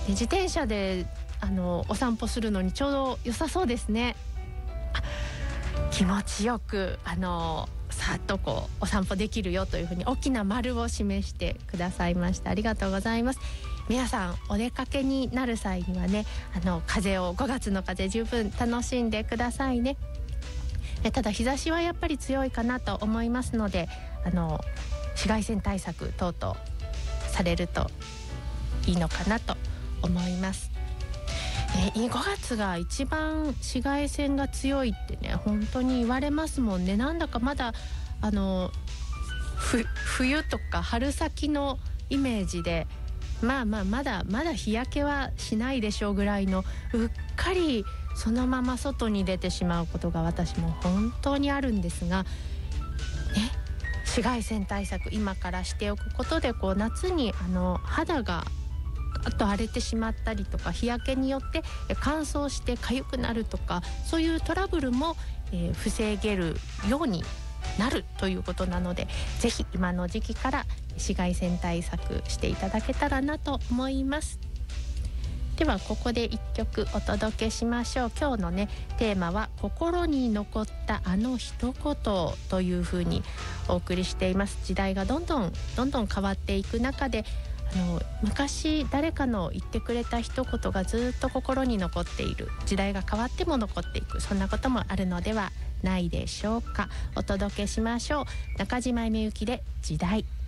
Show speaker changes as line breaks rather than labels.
自転車でお散歩するのにちょうど良さそうですね。気持ちよくさっとこうお散歩できるよというふうに大きな丸を示してくださいました。ありがとうございます。皆さんお出かけになる際にはね、風を5月の風十分楽しんでくださいね。ただ日差しはやっぱり強いかなと思いますので、紫外線対策等々されるといいのかなと思います。5月が一番紫外線が強いってね、本当に言われますもんね。なんだかまだ冬とか春先のイメージで、まだ日焼けはしないでしょうぐらいの、うっかりそのまま外に出てしまうことが私も本当にあるんですが、紫外線対策今からしておくことで、こう夏に肌が荒れてしまったりとか、日焼けによって乾燥して痒くなるとか、そういうトラブルも、防げるようになるということなので、ぜひ今の時期から紫外線対策していただけたらなと思います。ではここで一曲お届けしましょう。今日のねテーマは心に残ったあの一言というふうにお送りしています。時代がどんどん変わっていく中で、昔誰かの言ってくれた一言がずっと心に残っている、時代が変わっても残っていく、そんなこともあるのではないでしょうか。お届けしましょう。中島みゆきで時代。